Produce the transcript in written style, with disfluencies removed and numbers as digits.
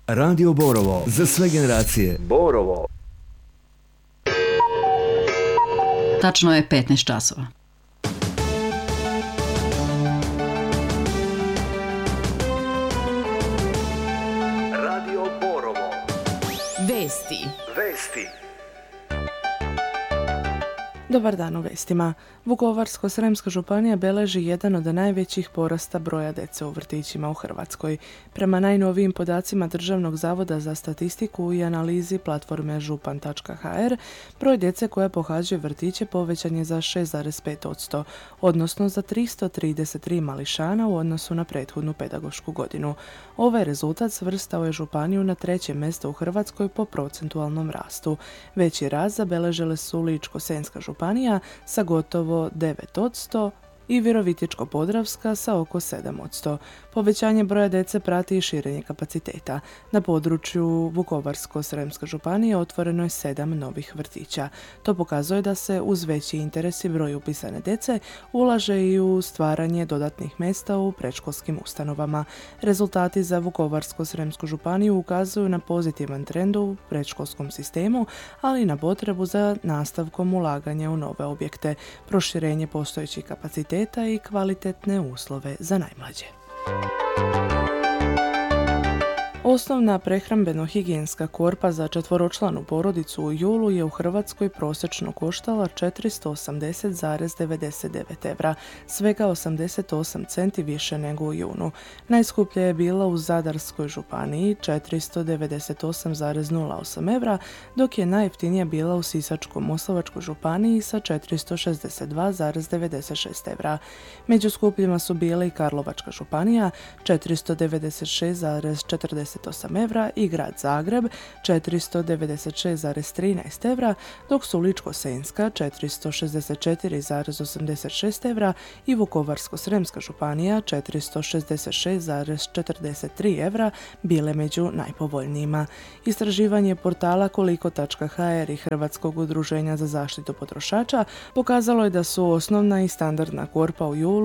Radio Borovo, za sve generacije. Borovo. Tačno je 15 časova. Radio Borovo. Vesti. Dobar dan u vestima. Vukovarsko-srijemska županija beleži jedan od najvećih porasta broja djece u vrtićima u Hrvatskoj. Prema najnovijim podacima Državnog zavoda za statistiku i analizi platforme župan.hr, broj djece koja pohađaju vrtiće povećan je za 6,5%, odnosno za 333 mališana u odnosu na prethodnu pedagošku godinu. Ovaj rezultat svrstao je županiju na 3. mjesto u Hrvatskoj po procentualnom rastu. Veći rast zabeležile su Ličko-senjska županija sa gotovo 9% i Virovitičko-podravska sa oko 7%. Povećanje broja djece prati i širenje kapaciteta. Na području Vukovarsko-srijemske županije otvoreno je 7 novih vrtića. To pokazuje da se uz veći interes i broj upisane djece ulaže i u stvaranje dodatnih mjesta u predškolskim ustanovama. Rezultati za Vukovarsko-srijemsku županiju ukazuju na pozitivan trend u predškolskom sistemu, ali i na potrebu za nastavkom ulaganja u nove objekte, proširenje postojećih kapaciteta i kvalitetne uslove za najmlađe. Osnovna prehrambeno-higijenska korpa za četvoročlanu porodicu u julu je u Hrvatskoj prosječno koštala 480,99 evra, svega 88 centi više nego u junu. Najskuplja je bila u Zadarskoj županiji, 498,08 evra, dok je najjeftinija bila u Sisačko-moslavačkoj županiji sa 462,96 evra. Među skupljima su bile i Karlovačka županija, 496,48 evra i grad Zagreb 496,13 evra, dok su Ličko-senjska 464,86 evra i Vukovarsko-srijemska županija 466,43 evra bile među najpovoljnijima. Istraživanje portala koliko.hr i Hrvatskog udruženja za zaštitu potrošača pokazalo je da su osnovna i standardna korpa u julu